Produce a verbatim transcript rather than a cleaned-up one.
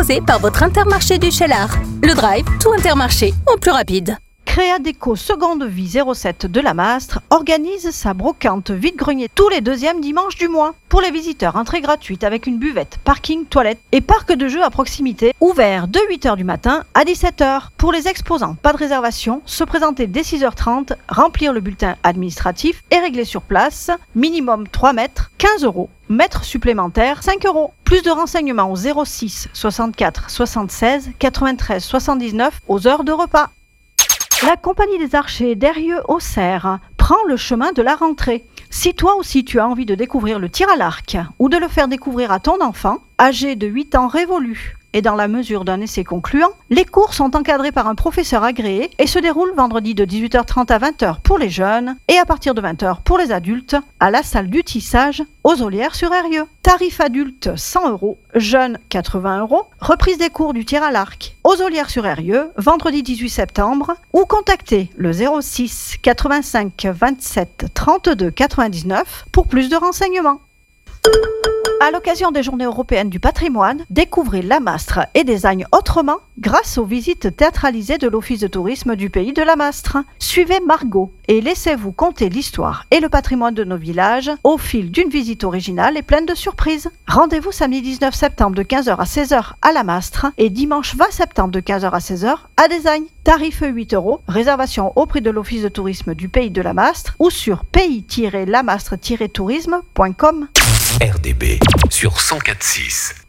passez par votre Intermarché du Cheylard. Le drive, tout Intermarché, au plus rapide. Créadeco Seconde Vie zéro sept de la Mastre organise sa brocante vide-grenier tous les deuxièmes dimanches du mois. Pour les visiteurs, entrée gratuite avec une buvette, parking, toilette et parc de jeux à proximité, ouvert de huit heures du matin à dix-sept heures. Pour les exposants, pas de réservation, se présenter dès six heures trente, remplir le bulletin administratif et régler sur place, minimum trois mètres, quinze euros. Mètre supplémentaire, cinq euros. Plus de renseignements au zéro six soixante-quatre soixante-seize quatre-vingt-treize soixante-dix-neuf aux heures de repas. La Compagnie des Archers d'Eyrieux-Auxerre prend le chemin de la rentrée. Si toi aussi tu as envie de découvrir le tir à l'arc ou de le faire découvrir à ton enfant, âgé de huit ans révolus, et dans la mesure d'un essai concluant, les cours sont encadrés par un professeur agréé et se déroulent vendredi de dix-huit heures trente à vingt heures pour les jeunes et à partir de vingt heures pour les adultes à la salle du tissage aux Olières-sur-Eyrieux. Tarif adulte cent euros, jeunes quatre-vingts euros, reprise des cours du tir à l'arc aux Olières-sur-Eyrieux vendredi dix-huit septembre ou contactez le zéro six quatre-vingt-cinq vingt-sept trente-deux quatre-vingt-dix-neuf pour plus de renseignements. À l'occasion des Journées européennes du patrimoine, découvrez la Mastre et Design autrement grâce aux visites théâtralisées de l'Office de tourisme du pays de la Mastre. Suivez Margot et laissez-vous conter l'histoire et le patrimoine de nos villages au fil d'une visite originale et pleine de surprises. Rendez-vous samedi dix-neuf septembre de quinze heures à seize heures à la Mastre et dimanche vingt septembre de quinze heures à seize heures à Design. Tarif huit euros, réservation au prix de l'Office de tourisme du pays de la Mastre ou sur pays tiret lamastre tiret tourisme point com. R D B sur cent quatre virgule six.